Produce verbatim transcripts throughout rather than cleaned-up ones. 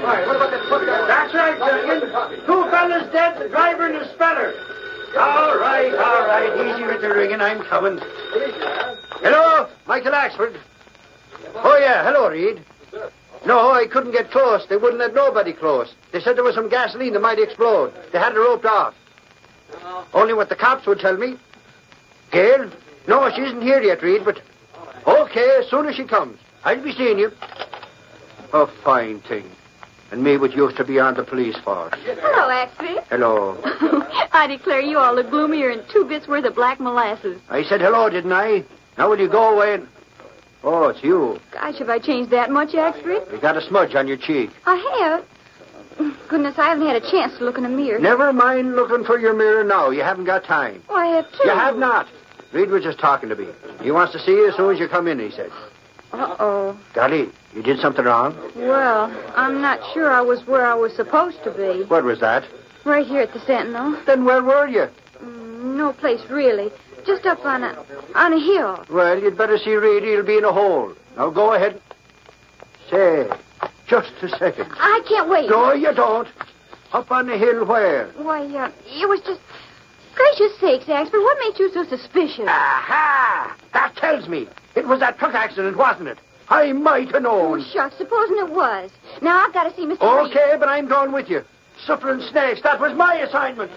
That's right, Duncan. Two fellas dead, the driver and the speller. All right, all right. Easy with the ringing. I'm coming. Hello, Michael Axford. Oh, yeah. Hello, Reed. No, I couldn't get close. They wouldn't let nobody close. They said there was some gasoline that might explode. They had it roped off. Only what the cops would tell me. Gail? No, she isn't here yet, Reed, but... Okay, as soon as she comes. I'll be seeing you. A fine thing. And me what used to be on the police force. Hello, Axford. Hello. I declare you all look gloomier than two bits worth of black molasses. I said hello, didn't I? Now will you go away and... Oh, it's you. Gosh, have I changed that much, Axford? You got a smudge on your cheek. I have. Goodness, I haven't had a chance to look in a mirror. Never mind looking for your mirror now. You haven't got time. Oh, I have too. You have not. Reed was just talking to me. He wants to see you as soon as you come in, he said. Uh-oh. Golly, you did something wrong? Well, I'm not sure I was where I was supposed to be. What was that? Right here at the Sentinel. Then where were you? Mm, no place, really. Just up on a on a hill. Well, you'd better see Reed. He'll be in a hole. Now go ahead. Say, just a second. I can't wait. No, you don't. Up on the hill where? Why, uh, it was just... Gracious sakes, Axford, what makes you so suspicious? Aha! That tells me. It was that truck accident, wasn't it? I might have known. Oh, shucks, supposing it was. Now I've got to see Mister Reed. Okay, but I'm going with you. Suffering snakes, that was my assignment.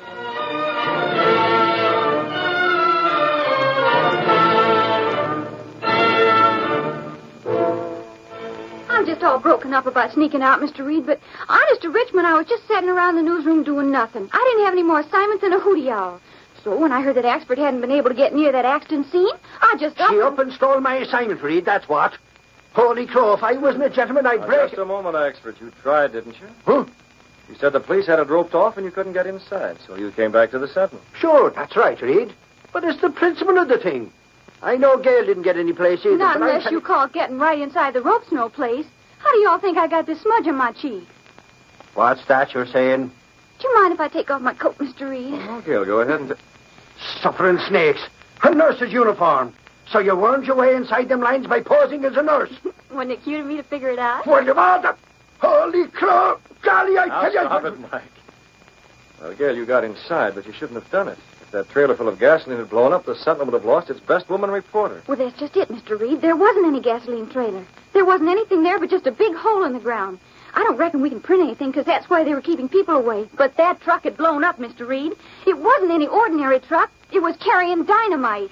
I'm just all broken up about sneaking out, Mister Reed, but honest to Richmond, I was just sitting around the newsroom doing nothing. I didn't have any more assignments than a hootie owl. So when I heard that Axford hadn't been able to get near that accident scene, I just up She and... up and stole my assignment, Reed, that's what. Holy crow, if I wasn't a gentleman, I'd Now, break... just a moment, Axford. You tried, didn't you? Huh? You said the police had it roped off and you couldn't get inside, so you came back to the Sentinel. Sure, that's right, Reed. But it's the principle of the thing. I know Gail didn't get any place either. Not but unless I... you call getting right inside the ropes no place. How do y'all think I got this smudge on my cheek? What's that you're saying? Do you mind if I take off my coat, Mister Reed? Okay, I'll go ahead and... T- Suffering snakes. A nurse's uniform. So you wormed your way inside them lines by posing as a nurse. Wasn't it cute of me to figure it out? Well, of all the... Holy crow! Golly, I now tell you... stop it, Mike. Well, Gail, you got inside, but you shouldn't have done it. If that trailer full of gasoline had blown up, the Sentinel would have lost its best woman reporter. Well, that's just it, Mister Reed. There wasn't any gasoline trailer. There wasn't anything there but just a big hole in the ground. I don't reckon we can print anything because that's why they were keeping people away. But that truck had blown up, Mister Reed. It wasn't any ordinary truck. It was carrying dynamite.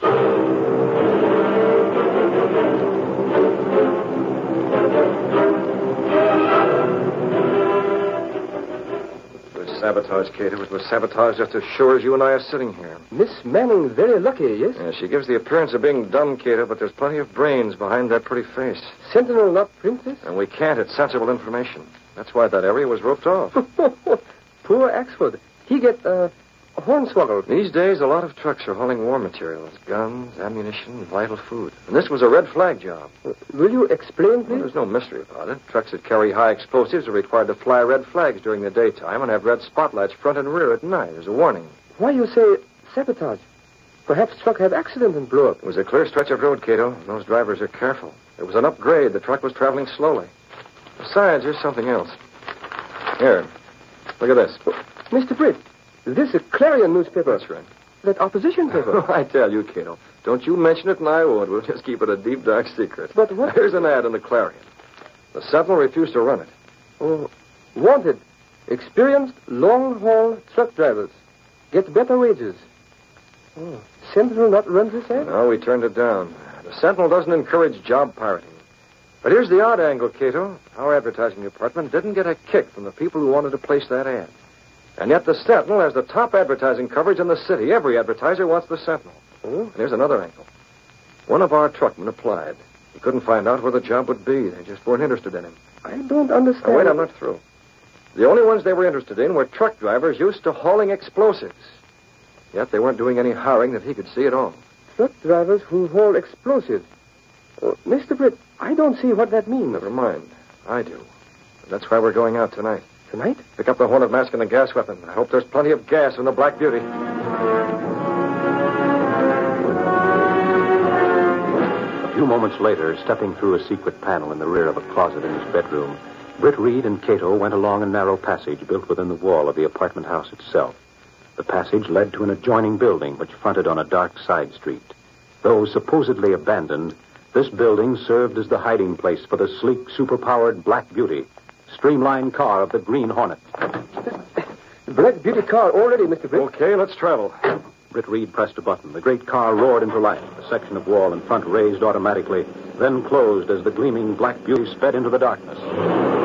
Sabotage, Cato. It was sabotage just as sure as you and I are sitting here. Miss Manning very lucky, yes? Yeah, she gives the appearance of being dumb, Cato, but there's plenty of brains behind that pretty face. Sentinel not princess? And we can't. It's sensible information. That's why that area was roped off. Poor Axford. He get, uh, hornswoggled. These days, a lot of trucks are hauling war materials. Guns, ammunition, vital food. And this was a red flag job. Uh, will you explain, Well, please? there's no mystery about it. Trucks that carry high explosives are required to fly red flags during the daytime and have red spotlights front and rear at night as a warning. Why you say sabotage? Perhaps truck have accident and blow up. It was a clear stretch of road, Cato. And those drivers are careful. It was an upgrade. The truck was traveling slowly. Besides, here's something else. Here. Look at this. Mister Britt, this a Clarion newspaper. That's right. That opposition paper. I tell you, Cato, don't you mention it and I won't. We'll just keep it a deep, dark secret. But what... Here's an ad in the Clarion. The Sentinel refused to run it. Oh, wanted. Experienced long-haul truck drivers. Get better wages. Oh, Sentinel not run this ad? No, we turned it down. The Sentinel doesn't encourage job pirating. But here's the odd angle, Cato. Our advertising department didn't get a kick from the people who wanted to place that ad. And yet the Sentinel has the top advertising coverage in the city. Every advertiser wants the Sentinel. Oh? And here's another angle. One of our truckmen applied. He couldn't find out where the job would be. They just weren't interested in him. I don't understand. Now, wait, I'm not through. The only ones they were interested in were truck drivers used to hauling explosives. Yet they weren't doing any hiring that he could see at all. Truck drivers who haul explosives. Oh, Mister Britt, I don't see what that means. Never mind. I do. And that's why we're going out tonight. Tonight? Pick up the hornet mask and the gas weapon. I hope there's plenty of gas in the Black Beauty. A few moments later, stepping through a secret panel in the rear of a closet in his bedroom, Britt Reed and Cato went along a narrow passage built within the wall of the apartment house itself. The passage led to an adjoining building which fronted on a dark side street. Though supposedly abandoned, this building served as the hiding place for the sleek, superpowered Black Beauty, streamlined car of the Green Hornet. Black Beauty car already, Mister Britt. Okay, let's travel. Britt Reed pressed a button. The great car roared into life. A section of wall in front raised automatically, then closed as the gleaming Black Beauty sped into the darkness.